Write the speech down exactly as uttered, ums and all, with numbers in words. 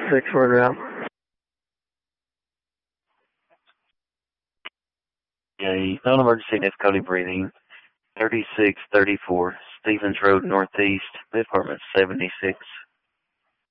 six word out. A non-emergency difficulty breathing. thirty-six thirty-four Stevens Road Northeast, apartment seventy-six.